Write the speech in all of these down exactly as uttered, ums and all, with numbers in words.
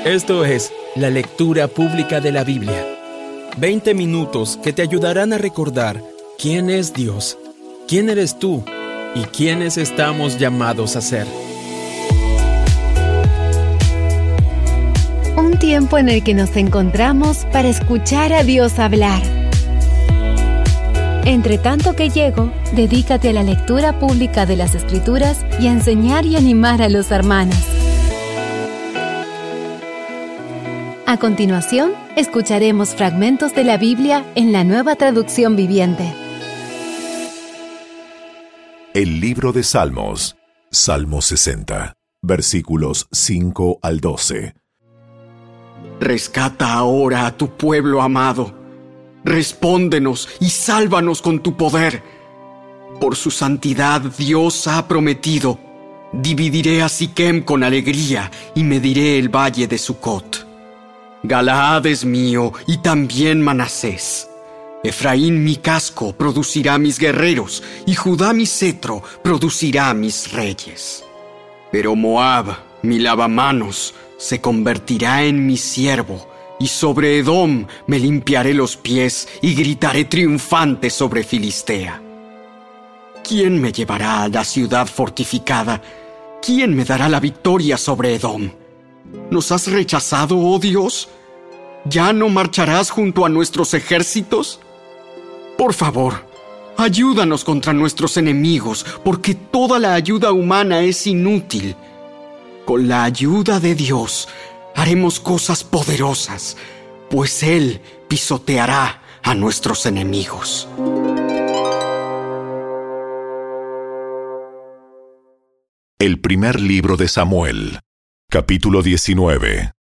Esto es la lectura pública de la Biblia. veinte minutos que te ayudarán a recordar quién es Dios, quién eres tú y quiénes estamos llamados a ser. Un tiempo en el que nos encontramos para escuchar a Dios hablar. Entre tanto que llego, dedícate a la lectura pública de las Escrituras y a enseñar y animar a los hermanos. A continuación, escucharemos fragmentos de la Biblia en la Nueva Traducción Viviente. El libro de Salmos, Salmo sesenta, versículos cinco al doce. Rescata ahora a tu pueblo amado. Respóndenos y sálvanos con tu poder. Por su santidad Dios ha prometido: dividiré a Siquem con alegría y mediré el valle de Sucot. Galaad es mío y también Manasés. Efraín mi casco producirá mis guerreros y Judá mi cetro producirá mis reyes. Pero Moab, mi lavamanos, se convertirá en mi siervo, y sobre Edom me limpiaré los pies y gritaré triunfante sobre Filistea. ¿Quién me llevará a la ciudad fortificada? ¿Quién me dará la victoria sobre Edom? ¿Nos has rechazado, oh Dios? ¿Ya no marcharás junto a nuestros ejércitos? Por favor, ayúdanos contra nuestros enemigos, porque toda la ayuda humana es inútil. Con la ayuda de Dios haremos cosas poderosas, pues Él pisoteará a nuestros enemigos. El primer libro de Samuel, capítulo diecinueve.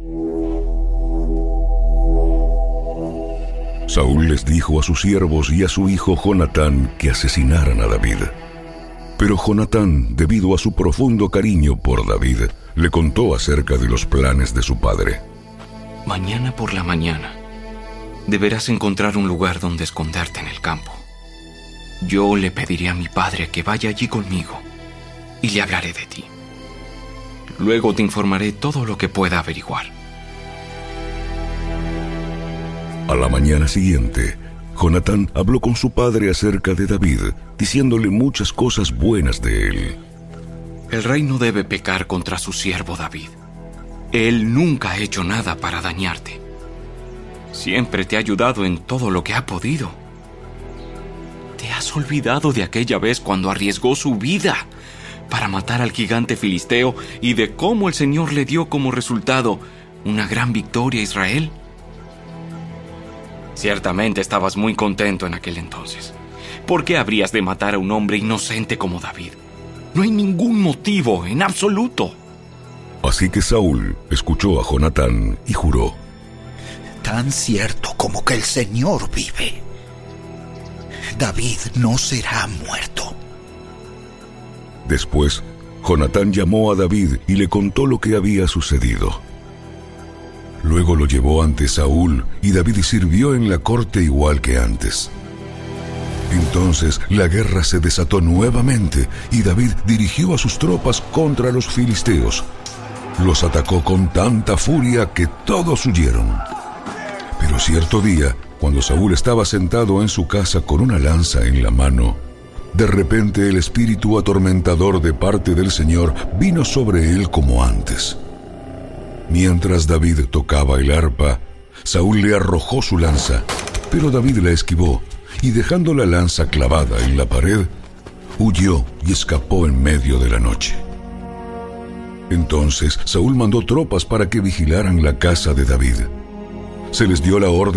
Saúl les dijo a sus siervos y a su hijo Jonatán que asesinaran a David. Pero Jonatán, debido a su profundo cariño por David, le contó acerca de los planes de su padre. Mañana por la mañana deberás encontrar un lugar donde esconderte en el campo. Yo le pediré a mi padre que vaya allí conmigo y le hablaré de ti. Luego te informaré todo lo que pueda averiguar. A la mañana siguiente, Jonatán habló con su padre acerca de David, diciéndole muchas cosas buenas de él. El rey no debe pecar contra su siervo David. Él nunca ha hecho nada para dañarte. Siempre te ha ayudado en todo lo que ha podido. ¿Te has olvidado de aquella vez cuando arriesgó su vida para matar al gigante filisteo y de cómo el Señor le dio como resultado una gran victoria a Israel? Ciertamente estabas muy contento en aquel entonces. ¿Por qué habrías de matar a un hombre inocente como David? No hay ningún motivo, en absoluto. Así que Saúl escuchó a Jonatán y juró: tan cierto como que el Señor vive, David no será muerto. Después, Jonatán llamó a David y le contó lo que había sucedido. Luego lo llevó ante Saúl y David sirvió en la corte igual que antes. Entonces la guerra se desató nuevamente y David dirigió a sus tropas contra los filisteos. Los atacó con tanta furia que todos huyeron. Pero cierto día, cuando Saúl estaba sentado en su casa con una lanza en la mano, de repente el espíritu atormentador de parte del Señor vino sobre él como antes. Mientras David tocaba el arpa, Saúl le arrojó su lanza, pero David la esquivó y dejando la lanza clavada en la pared, huyó y escapó en medio de la noche. Entonces Saúl mandó tropas para que vigilaran la casa de David. Se les dio la orden